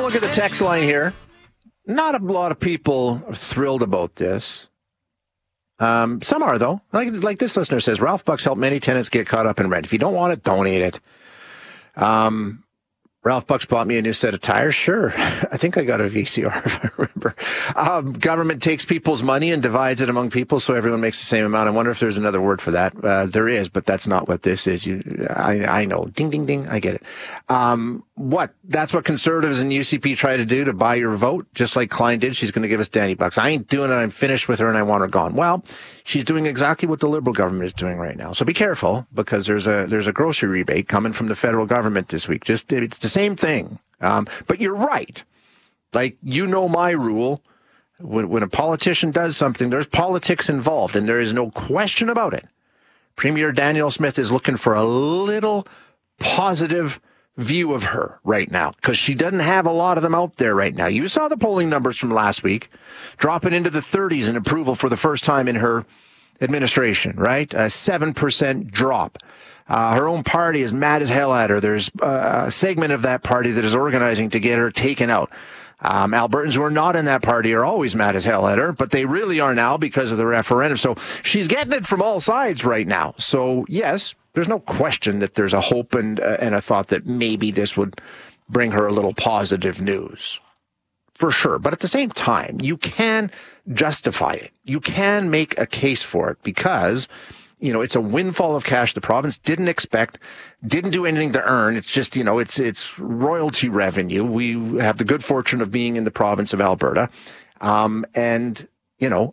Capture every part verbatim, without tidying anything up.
look at the text line here. Not a lot of people are thrilled about this. Um, some are, though. Like like this listener says, Ralph Bucks helped many tenants get caught up in rent. If you don't want it, donate it. Um, Ralph Bucks bought me a new set of tires. Sure. I think I got a V C R, if I remember. Um, government takes people's money and divides it among people so everyone makes the same amount. I wonder if there's another word for that. Uh, there is, but that's not what this is. You, I, I know. Ding, ding, ding. I get it. Um, what? That's what conservatives and U C P try to do to buy your vote, just like Klein did. She's going to give us Danny Bucks. I ain't doing it. I'm finished with her and I want her gone. Well, she's doing exactly what the Liberal government is doing right now. So be careful, because there's a there's a grocery rebate coming from the federal government this week. Just it's the same thing. Um, but you're right. Like, you know my rule. When, when a politician does something, there's politics involved, and there is no question about it. Premier Danielle Smith is looking for a little positive view of her right now, because she doesn't have a lot of them out there right now. You saw the polling numbers from last week, dropping into the thirties in approval for the first time in her administration, right? A seven percent drop. Uh, her own party is mad as hell at her. There's uh, a segment of that party that is organizing to get her taken out. Um, Albertans who are not in that party are always mad as hell at her, but they really are now because of the referendum. So she's getting it from all sides right now. So yes, there's no question that there's a hope and, uh, and a thought that maybe this would bring her a little positive news. For sure. But at the same time, you can justify it. You can make a case for it because, you know, it's a windfall of cash the province didn't expect, didn't do anything to earn. It's just, you know, it's it's royalty revenue. We have the good fortune of being in the province of Alberta. Um, and, you know,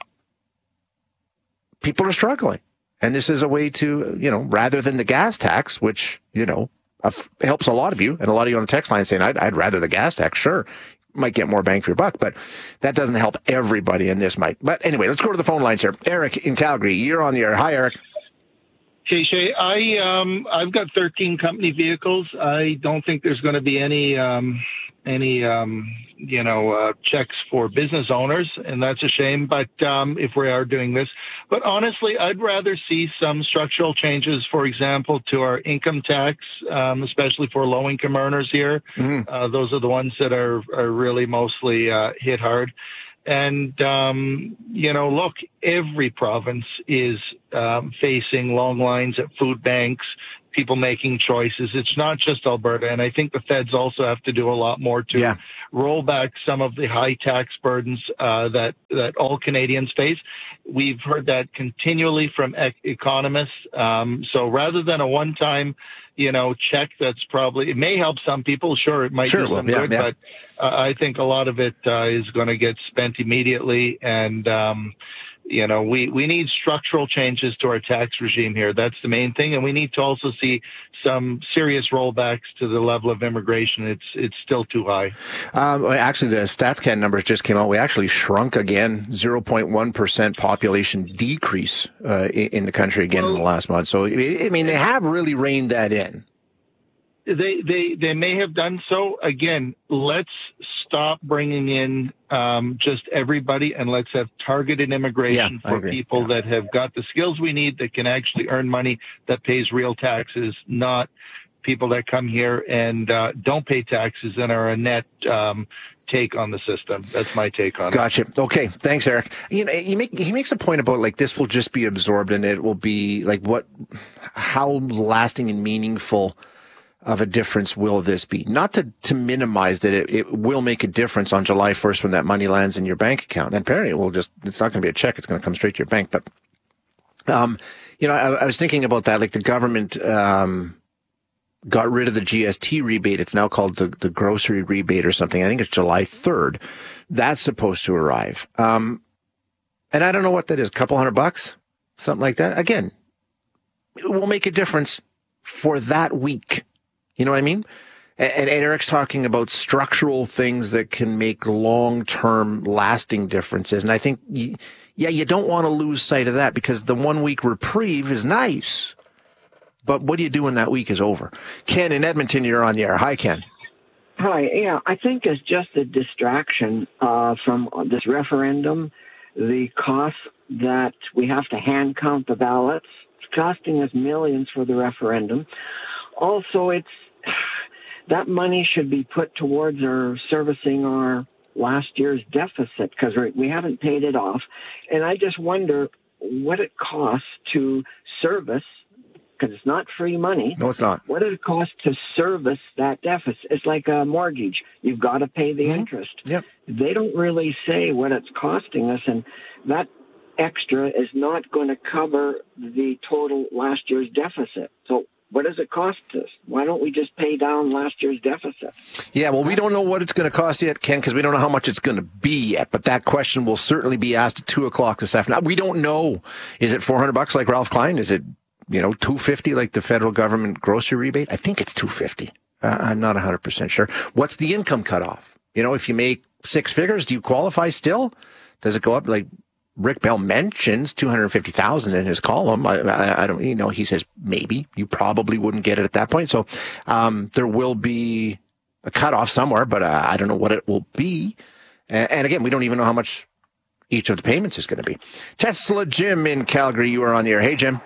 people are struggling. And this is a way to, you know, rather than the gas tax, which, you know, uh, helps a lot of you, and a lot of you on the text line saying, I'd, I'd rather the gas tax, sure. Might get more bang for your buck, but that doesn't help everybody, and this might. But anyway, let's go to the phone lines here. Eric in Calgary, you're on the air. Hi, Eric. Hey, Shay, I, um, I've got thirteen company vehicles. I don't think there's going to be any, um, any, um, you know, uh, checks for business owners, and that's a shame. But um, if we are doing this, but honestly, I'd rather see some structural changes, for example, to our income tax, um, especially for low-income earners here. Mm. Uh, those are the ones that are, are really mostly uh, hit hard. And, um, you know, look, every province is um, facing long lines at food banks, people making choices. It's not just Alberta. And I think the feds also have to do a lot more to yeah. roll back some of the high tax burdens uh, that, that all Canadians face. We've heard that continually from ec- economists. Um, so rather than a one-time, you know, check that's probably, it may help some people. Sure, it might sure, do some well, yeah, good, yeah. but uh, I think a lot of it uh, is going to get spent immediately. And, um, you know, we, we need structural changes to our tax regime here. That's the main thing. And we need to also see some serious rollbacks to the level of immigration. It's it's still too high. Um, actually, the StatsCan numbers just came out. We actually shrunk again, zero point one percent population decrease uh, in, in the country again well, in the last month. So, I mean, they have really reined that in. They they they may have done so. Again, let's stop bringing in um, just everybody, and let's have targeted immigration yeah, for people yeah. that have got the skills we need, that can actually earn money, that pays real taxes, not people that come here and uh, don't pay taxes and are a net um, take on the system. That's my take on gotcha. it. Gotcha. Okay. Thanks, Eric. You know, he, make, he makes a point about, like, this will just be absorbed, and it will be like, what, how lasting and meaningful of a difference will this be? Not to, to minimize that it, it will make a difference on July first when that money lands in your bank account. And apparently it will just, it's not going to be a check. It's going to come straight to your bank. But, um, you know, I, I was thinking about that. Like, the government, um, got rid of the G S T rebate. It's now called the, the grocery rebate or something. I think it's July third. That's supposed to arrive. Um, and I don't know what that is. A couple hundred bucks, something like that. Again, it will make a difference for that week. You know what I mean? And, and Eric's talking about structural things that can make long-term lasting differences. And I think, you, yeah, you don't want to lose sight of that, because the one-week reprieve is nice. But what do you do when that week is over? Ken in Edmonton, you're on the air. Hi, Ken. Hi. Yeah, I think it's just a distraction uh, from this referendum, the cost that we have to hand count the ballots. It's costing us millions for the referendum. Also, it's that money should be put towards our servicing our last year's deficit because we haven't paid it off. And I just wonder what it costs to service, because it's not free money. No, it's not. What does it cost to service that deficit? It's like a mortgage. You've got to pay the mm-hmm. interest. Yep. They don't really say what it's costing us, and that extra is not going to cover the total last year's deficit. So what does it cost us? Why don't we just pay down last year's deficit? Yeah, well, we don't know what it's going to cost yet, Ken, because we don't know how much it's going to be yet. But that question will certainly be asked at two o'clock this afternoon. We don't know. Is it four hundred bucks like Ralph Klein? Is it, you know, two fifty like the federal government grocery rebate? I think it's two fifty. Uh, I'm not one hundred percent sure. What's the income cutoff? You know, if you make six figures, do you qualify still? Does it go up like Rick Bell mentions two hundred fifty thousand in his column? I, I, I don't, you know, he says maybe you probably wouldn't get it at that point. So um, there will be a cutoff somewhere, but uh, I don't know what it will be. And, and again, we don't even know how much each of the payments is going to be. Tesla Jim in Calgary, you are on the air. Hey, Jim.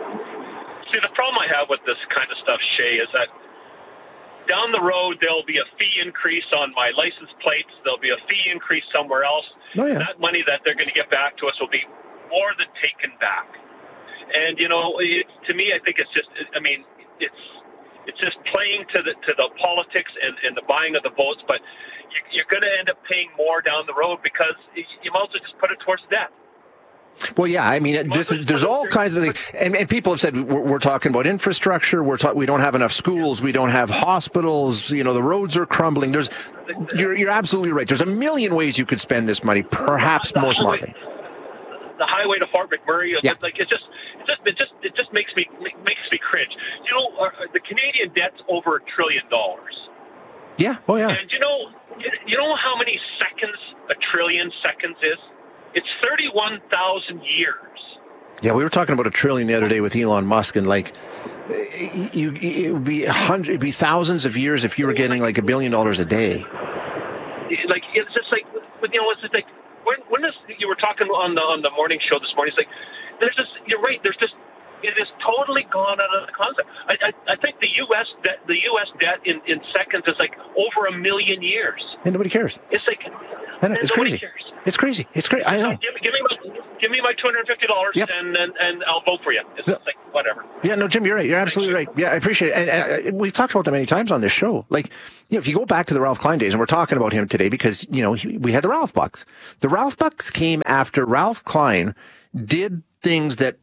See, the problem I have with this kind of stuff, Shay, is that down the road, there'll be a fee increase on my license plates. There'll be a fee increase somewhere else. Oh, yeah. That money that they're going to get back to us will be more than taken back. And, you know, it, to me, I think it's just, I mean, it's it's just playing to the to the politics and, and the buying of the votes. But you, you're going to end up paying more down the road because you might as well just put it towards debt. Well, yeah, I mean, this is, there's all kinds of things, and, and people have said we're, we're talking about infrastructure. We're talk, we don't have enough schools. We don't have hospitals. You know, the roads are crumbling. There's, you're, you're absolutely right. There's a million ways you could spend this money, perhaps the more highway, smartly. The highway to Fort McMurray, yeah. like it just, it just, it just, it just makes me makes me cringe. You know, our, the Canadian debt's over a trillion dollars. Yeah. Oh, yeah. And you know, you know how many seconds a trillion seconds is? It's thirty-one thousand years. Yeah, we were talking about a trillion the other day with Elon Musk, and like, you, it would be a hundred, it'd be thousands of years if you were getting like a billion dollars a day. Like it's just like, you know, it's just like when when this, you were talking on the on the morning show this morning. It's like there's just, you're right. There's just, it is totally gone out of the concept. I I, I think the U S debt, the U S debt in, in seconds is like over a million years. And nobody cares. It's like, I know, it's crazy. Cares. It's crazy. It's crazy. I know. Give, give me my, give me my two hundred fifty dollars, yep. and, and and I'll vote for you. It's yep. like whatever. Yeah, no, Jim, you're right. You're absolutely right. Yeah, I appreciate it. And, and uh, we've talked about that many times on this show. Like, you know, if you go back to the Ralph Klein days, and we're talking about him today because, you know, he, we had the Ralph Bucks. The Ralph Bucks came after Ralph Klein did things that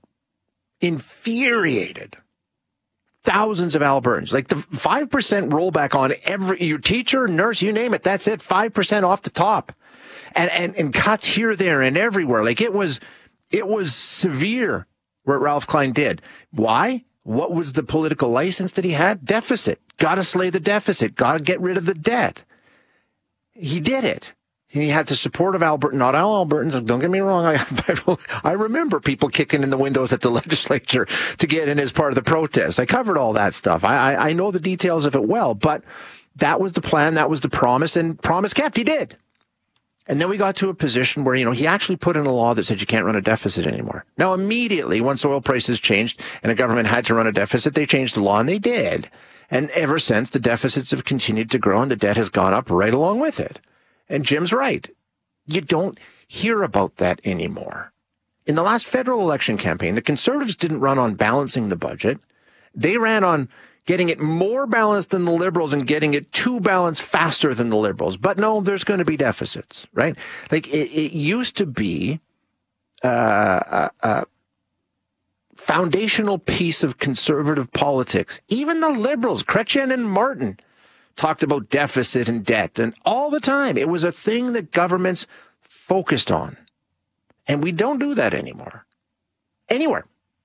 infuriated thousands of Albertans. Like the five percent rollback on every, your teacher, nurse, you name it, that's it, five percent off the top. And, and, and cuts here, there, and everywhere. Like it was, it was severe what Ralph Klein did. Why? What was the political license that he had? Deficit. Got to slay the deficit. Got to get rid of the debt. He did it. He had the support of Alberta. Not all Albertans. Don't get me wrong. I, I, I remember people kicking in the windows at the legislature to get in as part of the protest. I covered all that stuff. I, I, I know the details of it well, but that was the plan. That was the promise, and promise kept. He did. And then we got to a position where, you know, he actually put in a law that said you can't run a deficit anymore. Now, immediately, once oil prices changed and the government had to run a deficit, they changed the law, and they did. And ever since, the deficits have continued to grow, and the debt has gone up right along with it. And Jim's right. You don't hear about that anymore. In the last federal election campaign, the Conservatives didn't run on balancing the budget. They ran on getting it more balanced than the Liberals and getting it too balanced faster than the Liberals. But no, there's going to be deficits, right? Like it, it used to be uh, a, a foundational piece of conservative politics. Even the Liberals, Chrétien and Martin, talked about deficit and debt, and all the time. It was a thing that governments focused on. And we don't do that anymore. Anywhere.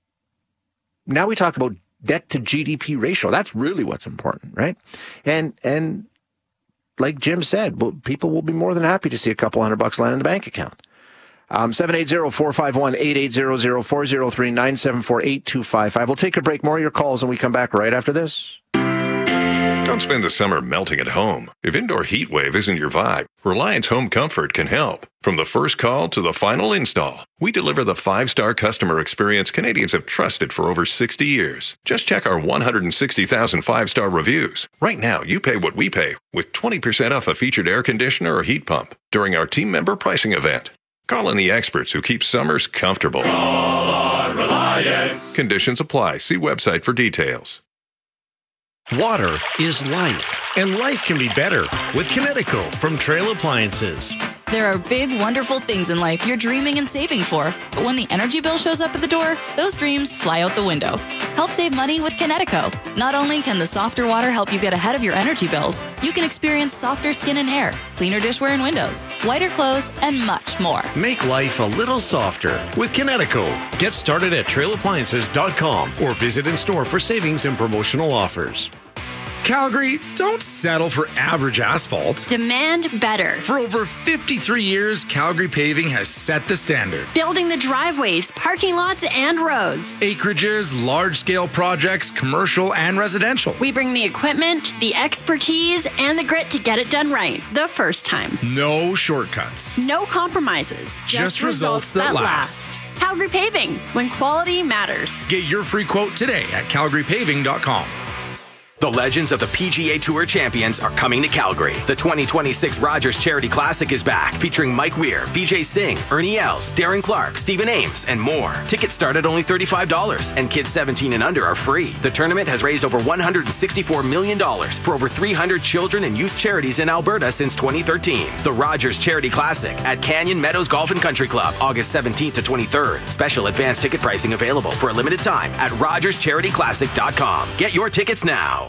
Now we talk about debt to G D P ratio. That's really what's important, right? And and like Jim said, well, people will be more than happy to see a couple hundred bucks land in the bank account. Um, seven eight zero, four five one, eight eight zero zero, four zero three, nine seven four, eight two five five. We'll take a break. More of your calls, and we come back right after this. Don't spend the summer melting at home. If indoor heat wave isn't your vibe, Reliance Home Comfort can help. From the first call to the final install, we deliver the five-star customer experience Canadians have trusted for over sixty years. Just check our one hundred sixty thousand five-star reviews. Right now, you pay what we pay with twenty percent off a featured air conditioner or heat pump during our team member pricing event. Call in the experts who keep summers comfortable. Call on Reliance. Conditions apply. See website for details. Water is life, and life can be better with Kinetico from Trail Appliances. There are big, wonderful things in life you're dreaming and saving for, but when the energy bill shows up at the door, those dreams fly out the window. Help save money with Kinetico. Not only can the softer water help you get ahead of your energy bills, you can experience softer skin and hair, cleaner dishware and windows, whiter clothes, and much more. Make life a little softer with Kinetico. Get started at trail appliances dot com or visit in store for savings and promotional offers. Calgary, don't settle for average asphalt. Demand better. For over fifty-three years, Calgary Paving has set the standard. Building the driveways, parking lots, and roads. Acreages, large-scale projects, commercial and residential. We bring the equipment, the expertise, and the grit to get it done right the first time. No shortcuts. No compromises. Just, Just results, results that, that last. last. Calgary Paving, when quality matters. Get your free quote today at calgary paving dot com. The legends of the P G A Tour champions are coming to Calgary. The twenty twenty-six Rogers Charity Classic is back, featuring Mike Weir, Vijay Singh, Ernie Els, Darren Clark, Stephen Ames, and more. Tickets start at only thirty-five dollars, and kids seventeen and under are free. The tournament has raised over one hundred sixty-four million dollars for over three hundred children and youth charities in Alberta since twenty thirteen. The Rogers Charity Classic at Canyon Meadows Golf and Country Club, August seventeenth to twenty-third. Special advance ticket pricing available for a limited time at rogers charity classic dot com. Get your tickets now.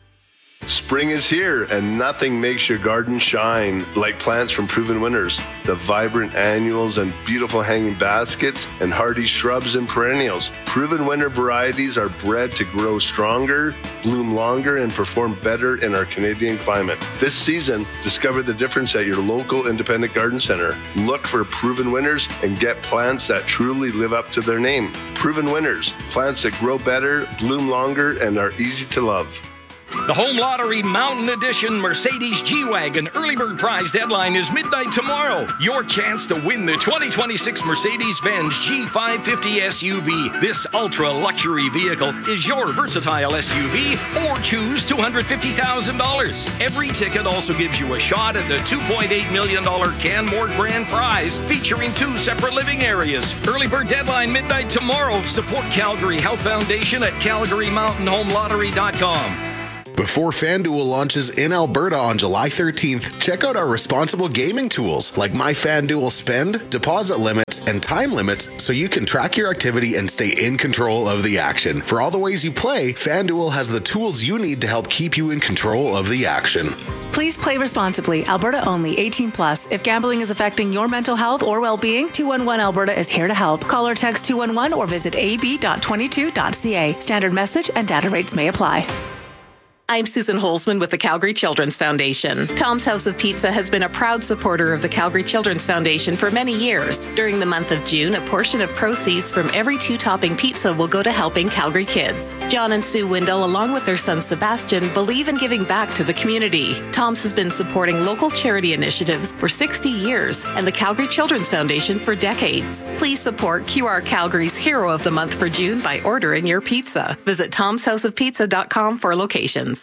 Spring is here, and nothing makes your garden shine like plants from Proven Winners. The vibrant annuals and beautiful hanging baskets and hardy shrubs and perennials. Proven Winner varieties are bred to grow stronger, bloom longer, and perform better in our Canadian climate. This season, discover the difference at your local independent garden center. Look for Proven Winners and get plants that truly live up to their name. Proven Winners, plants that grow better, bloom longer, and are easy to love. The Home Lottery Mountain Edition Mercedes G-Wagon early bird prize deadline is midnight tomorrow. Your chance to win the twenty twenty-six Mercedes-Benz G five fifty S U V. This ultra-luxury vehicle is your versatile S U V, or choose two hundred fifty thousand dollars. Every ticket also gives you a shot at the two point eight million dollars Canmore Grand Prize, featuring two separate living areas. Early bird deadline midnight tomorrow. Support Calgary Health Foundation at calgary mountain home lottery dot com. Before FanDuel launches in Alberta on July thirteenth, check out our responsible gaming tools like My FanDuel Spend, deposit limits, and time limits so you can track your activity and stay in control of the action. For all the ways you play, FanDuel has the tools you need to help keep you in control of the action. Please play responsibly. Alberta only. eighteen plus. If gambling is affecting your mental health or well-being, two one one Alberta is here to help. Call or text two one one or visit a b dot twenty-two dot c a. Standard message and data rates may apply. I'm Susan Holzman with the Calgary Children's Foundation. Tom's House of Pizza has been a proud supporter of the Calgary Children's Foundation for many years. During the month of June, a portion of proceeds from every two-topping pizza will go to helping Calgary kids. John and Sue Windle, along with their son Sebastian, believe in giving back to the community. Tom's has been supporting local charity initiatives for sixty years and the Calgary Children's Foundation for decades. Please support Q R Calgary's Hero of the Month for June by ordering your pizza. Visit toms house of pizza dot com for locations.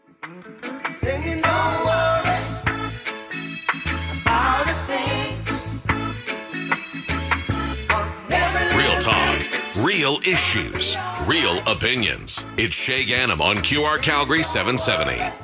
Real talk, real issues, real opinions. It's Shay Ganem on Q R Calgary seven seventy.